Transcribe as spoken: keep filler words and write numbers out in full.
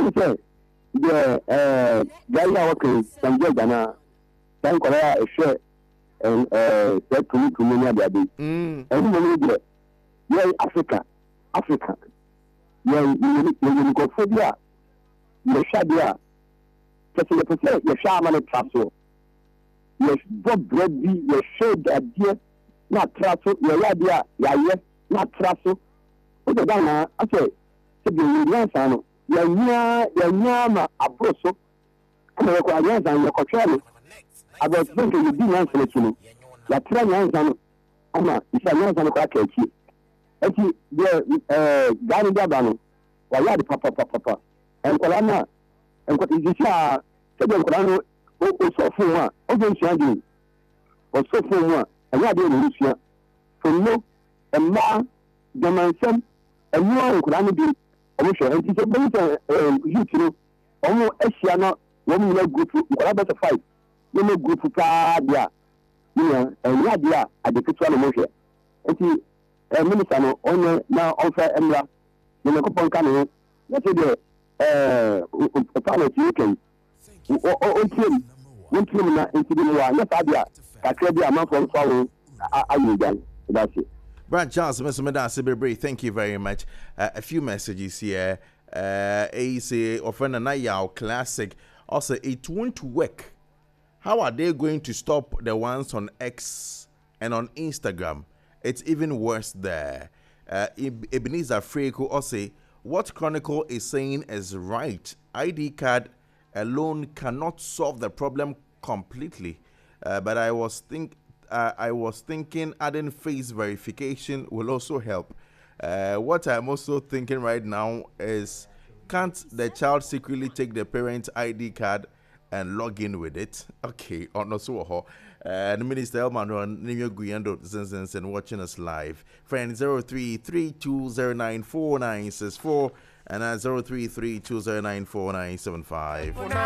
I'm saying, the uh, guy working some job and some Korea share and uh, that to me to me near the Mm. and you know, Africa, Africa, yeah, you you go for the the shadia. Because the percent the shaman trasso. Yes, Bob Brady, yes, showed the idea, not trasso, your idea, yeah, not trasso. What the Dana, I say, to be Lansano, Yanya, Yanyama, Abroso, and the Quarians and the Cotrelli. I was thinking you didn't answer to me. La Trans, Anna, it's a Nans and a cracker. And he, the uh, Gary Dabano, while Papa, Papa, and Colana, and what is this? Second Colano, also for one, also Shandy, or so for one, and I didn't lose from no, and Ma, the man, some, and you are Colano be, almost, and it's a better you know, almost Asiana, one more group, what about the fight? No more group of Padia, you know, and Yadia at the Kitchen Motion. And he, a minister, only now offer Emra, you know, upon coming, let's say the uh, pilot you can. O team, one team na into the one. Yes, Adia. I tell you, I'm from following. I you done. That's it. Brad Charles, Mister Medasi Bebre, thank you very much. Uh, a few messages here. Uh, A C offering a Nayao classic. Also, it won't work. How are they going to stop the ones on X and on Instagram? It's even worse there. Uh, Ebenezer Freko also, what Chronicle is saying is right. I D card alone cannot solve the problem completely. Uh, but I was think uh, I was thinking adding face verification will also help. Uh, what I'm also thinking right now is, can't the child secretly take the parent's I D card and log in with it? Okay, or no so. Uh, the Minister Elman Nimio Guyando Zinzins and watching us live. Friend zero three three two zero nine four nine six four and at zero three three two zero nine four nine seven five.